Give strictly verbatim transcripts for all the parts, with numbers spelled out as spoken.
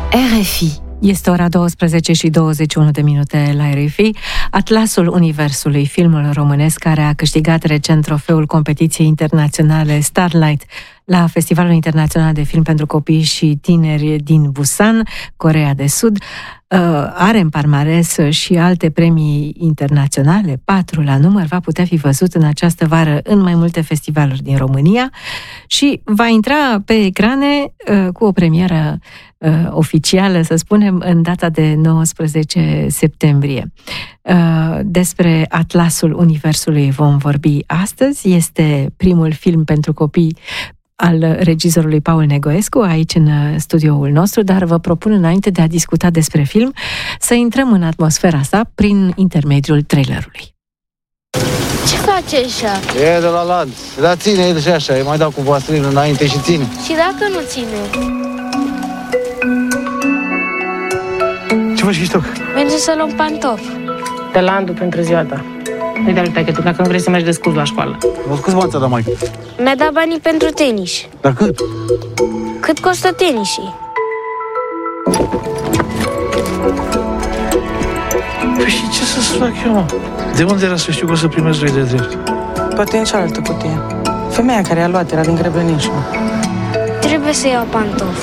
R F I. Este ora douăsprezece și douăzeci și unu de minute la R F I. Atlasul Universului, filmul românesc care a câștigat recent trofeul competiției internaționale Starlight la Festivalul Internațional de Film pentru Copii și Tineri din Busan, Coreea de Sud, are în palmares și alte premii internaționale, patru la număr, va putea fi văzut în această vară în mai multe festivaluri din România și va intra pe ecrane cu o premieră oficială, să spunem, în data de nouăsprezece septembrie. Despre Atlasul Universului vom vorbi astăzi. Este primul film pentru copii al regizorului Paul Negoescu, aici în studioul nostru, dar vă propun, înainte de a discuta despre film, să intrăm în atmosfera sa prin intermediul trailerului. Ce face așa? E de la lanț. Dar ține el și așa, îi mai dau cu vaselinul înainte și ține. Și dacă nu ține? Ce faci, Chiștoc? Mergem să luăm pantofi. De la Andu pentru ziua ta. Nu-i dai uite, că tu, dacă nu vrei să mergi de scurs la școală. Mă scuz bani ți-a dat, maică. Mi-a dat banii pentru tenis. Dar cât? Cât costă tenisii? Păi și ce să-ți fac eu, mă? De unde era să știu că o să primesc doi de drept? Poate în cealaltă cutie. Femeia care a luat era din Grebenișu. Trebuie să iau pantofi.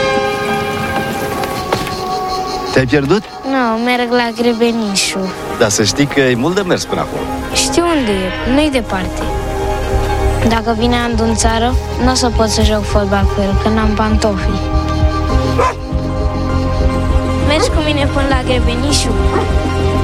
Te-ai pierdut? Nu, merg la Grebenișu. Dar să știi că e mult de mers până acolo. Știu unde e, nu-i departe. Dacă vine Andu în țară, nu o să pot să joc fotbal cu el, că n-am pantofi. Mergi cu mine până la Grebenișu?